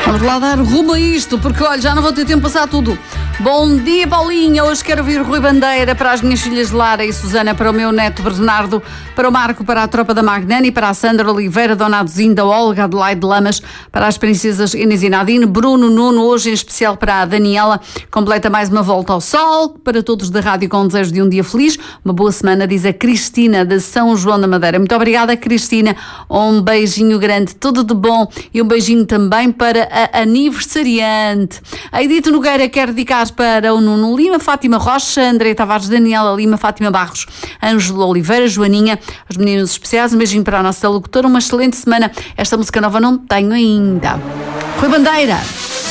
Vamos lá dar rumo a isto, porque olha, já não vou ter tempo de passar tudo. Bom dia, Paulinha. Hoje quero ouvir Rui Bandeira para as minhas filhas Lara e Susana, para o meu neto Bernardo, para o Marco, para a tropa da Magnani, para a Sandra Oliveira, Dona Aduzinda, Olga, Adelaide Lamas, para as princesas Inês e Nadine, Bruno, Nuno, hoje em especial para a Daniela. Completa mais uma volta ao sol, para todos da rádio com o desejo de um dia feliz. Uma boa semana, diz a Cristina de São João da Madeira. Muito obrigada, Cristina. Um beijinho grande, tudo de bom, e um beijinho também para a aniversariante. A Edith Nogueira quer dedicar para o Nuno Lima, Fátima Rocha, André Tavares, Daniela Lima, Fátima Barros, Ângelo Oliveira, Joaninha, os meninos especiais. Um beijinho para a nossa locutora, uma excelente semana. Esta música nova não tenho ainda. Rui Bandeira.